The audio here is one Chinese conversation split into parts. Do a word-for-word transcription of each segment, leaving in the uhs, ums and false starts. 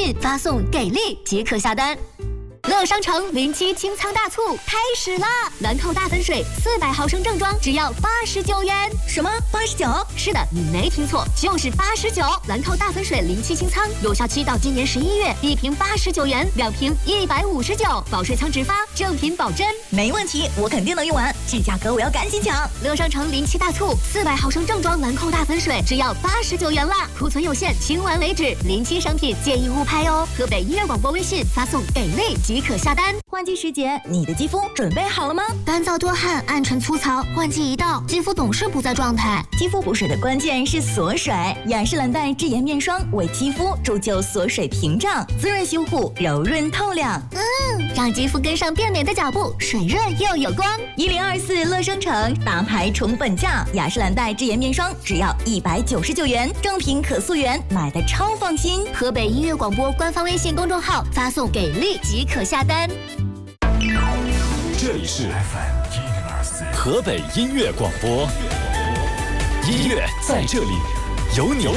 信发送“给力”即可下单。乐商城零七清仓大促开始啦！兰蔻大粉水四百毫升正装只要八十九元。什么？八十九？是的，你没听错，就是八十九。兰蔻大粉水零七清仓有效期到今年十一月，一瓶八十九元，两瓶一百五十九，保水仓直发，正品保真。 没问题，我肯定能用完，这价格我要赶紧抢。 乐商城零七大促，四百毫升正装兰蔻大粉水只要八十九元啦，库存有限，清完为止。零七商品建议勿拍哦。河北音乐广播微信发送“给力”即可下单。 换季时节，你的肌肤准备好了吗？ 干燥多汗、暗沉粗糙，换季一到，肌肤总是不在状态。 肌肤补水的关键是锁水，雅诗兰黛智颜面霜为肌肤铸就锁水屏障，滋润修护，柔润透亮。 嗯，让肌肤跟上变美的脚步，水润又有光。 一零二四乐商城大牌重本价，雅诗兰黛智颜面霜只要一百九十九元，正品可溯源，买的超放心。 河北音乐广播官方微信公众号发送“给力”即可下单。 这里是 F M 一零二四河北音乐广播，音乐在这里，有你。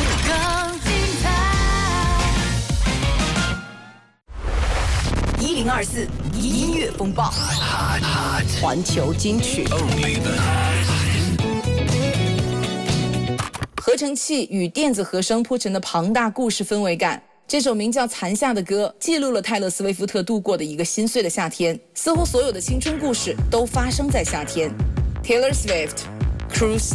一零二四音乐风暴，环球金曲。 合成器与电子和声铺成的庞大故事氛围感。这首名叫《残夏》的歌，记录了泰勒·斯威夫特度过的一个心碎的夏天，似乎所有的青春故事都发生在夏天。Taylor Swift, Cruise